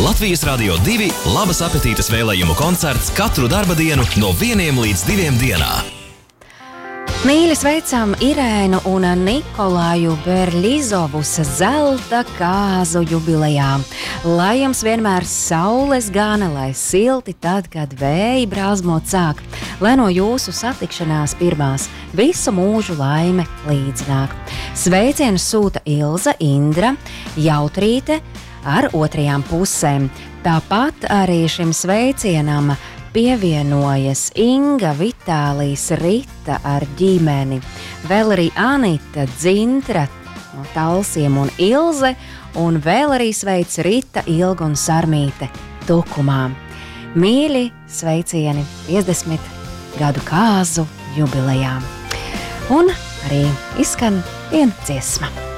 Latvijas Radio 2 labas apetītes vēlējumu koncerts katru darba dienu no 1 līdz 2 dienā. Mīļi sveicam Irēnu un Nikolaju Berļizovus zelta kāzu jubilejā. Lai jums vienmēr saules gana, lai silti tad, kad vēji brāzmot sāk, lai no jūsu satikšanās pirmās visu mūžu laime līdzināk. Sveicienus sūta Ilza, Indra, Jautrīte ar otrajām pusēm. Tāpat arī šim sveicienam pievienojas Inga, Vitālijs, Rita ar ģimeni, vēl arī Anita, Dzintra no Talsiem un Ilze, un vēl arī sveic Rita, Ilga un Sarmīte Tukumā. Mīļi sveicieni 50 gadu kāzu jubilejām. Un arī izskan viena dziesma.